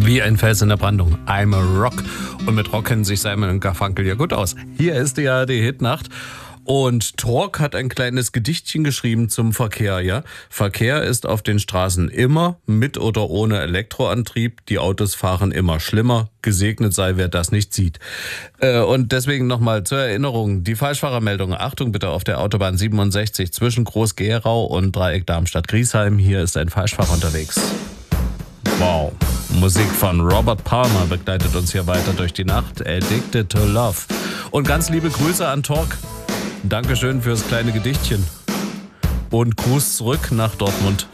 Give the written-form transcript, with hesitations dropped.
Wie ein Fels in der Brandung. I'm a Rock. Und mit Rock kennen sich Simon und Garfunkel ja gut aus. Hier ist die ARD-Hitnacht. Und Tork hat ein kleines Gedichtchen geschrieben zum Verkehr, ja. Verkehr ist auf den Straßen immer mit oder ohne Elektroantrieb. Die Autos fahren immer schlimmer. Gesegnet sei, wer das nicht sieht. Und deswegen nochmal zur Erinnerung, die Falschfahrermeldung. Achtung bitte auf der Autobahn 67 zwischen Groß-Gerau und Dreieck Darmstadt-Griesheim. Hier ist ein Falschfahrer unterwegs. Wow. Musik von Robert Palmer begleitet uns hier weiter durch die Nacht. Addicted to Love. Und ganz liebe Grüße an Tork. Dankeschön fürs kleine Gedichtchen. Und Gruß zurück nach Dortmund.